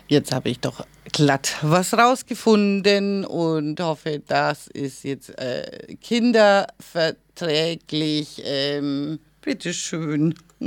Jetzt habe ich doch glatt was rausgefunden und hoffe, das ist jetzt kinderverträglich. Bitteschön.